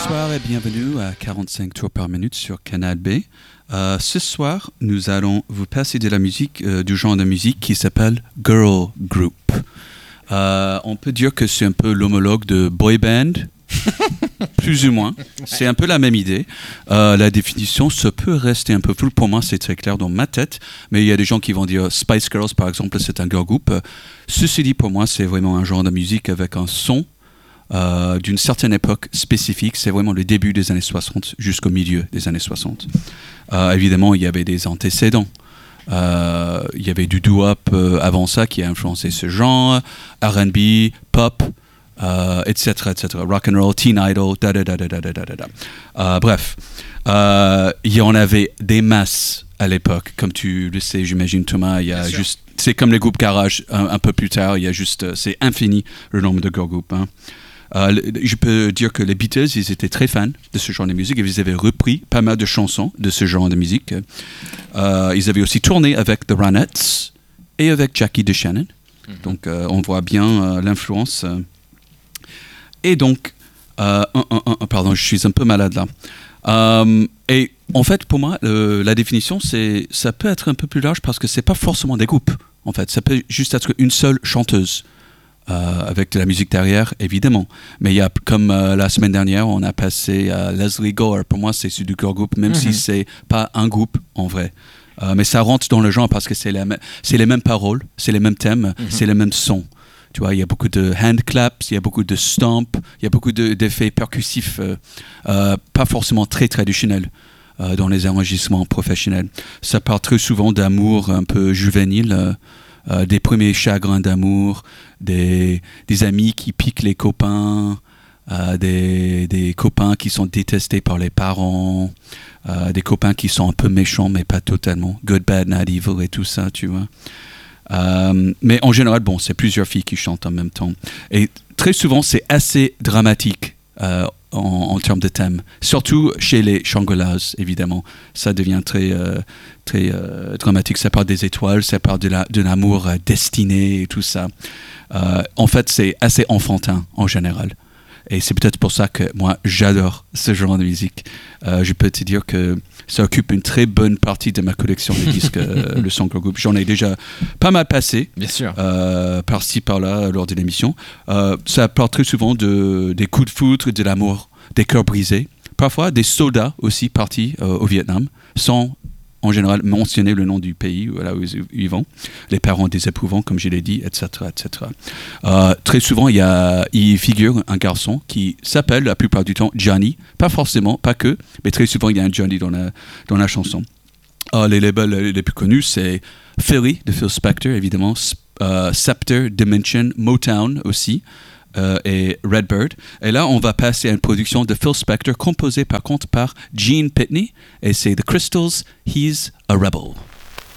Bonsoir et bienvenue à 45 tours par minute sur Canal B. Ce soir, nous allons vous passer de la musique, du genre de musique qui s'appelle Girl Group. On peut dire que c'est un peu l'homologue de boy band, plus ou moins. C'est un peu la même idée. La définition, ça peut rester un peu flou. Pour moi, c'est très clair dans ma tête. Mais il y a des gens qui vont dire Spice Girls, par exemple, c'est un girl group. Ceci dit, pour moi, c'est vraiment un genre de musique avec un son d'une certaine époque spécifique. C'est vraiment le début des années 60 jusqu'au milieu des années 60. Évidemment, il y avait des antécédents. Il y avait du doo-wop avant ça qui a influencé ce genre, R&B, pop, etc., rock and roll, teen idol, bref, il y en avait des masses à l'époque, comme tu le sais, j'imagine Thomas. Il y a juste, c'est comme les groupes garage un peu plus tard. Il y a juste, c'est infini le nombre de girl groups. Je peux dire que les Beatles, ils étaient très fans de ce genre de musique et ils avaient repris pas mal de chansons de ce genre de musique. Ils avaient aussi tourné avec The Ronettes et avec Jackie DeShannon. Donc on voit bien l'influence. Et donc, pardon, je suis un peu malade là. Et en fait, pour moi, la définition, ça peut être un peu plus large parce que c'est pas forcément des groupes. En fait, ça peut juste être une seule chanteuse. Avec de la musique derrière, évidemment. Mais il y a, comme la semaine dernière, on a passé Leslie Gore. Pour moi, c'est du girl group, même si c'est pas un groupe en vrai. Mais ça rentre dans le genre parce que c'est les mêmes paroles, c'est les mêmes thèmes, c'est les mêmes sons. Tu vois, il y a beaucoup de hand claps, il y a beaucoup de stomp, il y a beaucoup d'effets percussifs, pas forcément très traditionnels dans les enregistrements professionnels. Ça parle très souvent d'amour un peu juvénile. Des premiers chagrins d'amour, des amis qui piquent les copains, des copains qui sont détestés par les parents, des copains qui sont un peu méchants mais pas totalement, good, bad, not evil et tout ça, tu vois. Mais en général, bon, c'est plusieurs filles qui chantent en même temps. Et très souvent, c'est assez dramatique en termes de thème. Surtout chez les Shangri-Las, évidemment. Ça devient très dramatique. Ça parle des étoiles, ça parle de l'amour destiné et tout ça. En fait, c'est assez enfantin en général. Et c'est peut-être pour ça que moi, j'adore ce genre de musique. Je peux te dire que ça occupe une très bonne partie de ma collection de disques, le son girl group. J'en ai déjà pas mal passé, bien sûr, par-ci, par-là, lors de l'émission. Ça parle très souvent des coups de foudre, de l'amour, des cœurs brisés. Parfois, des soldats aussi partis au Vietnam, sans en général mentionner le nom du pays là où ils vont, les parents désapprouvants, comme je l'ai dit, etc. Très souvent, il figure un garçon qui s'appelle la plupart du temps Johnny, pas forcément, pas que, mais très souvent il y a un Johnny dans la chanson. Les labels les plus connus, c'est Philly de Phil Spector, évidemment, Scepter, Dimension, Motown aussi, et Redbird. Et là, on va passer à une production de Phil Spector composée par contre par Gene Pitney, et c'est The Crystals, He's a Rebel.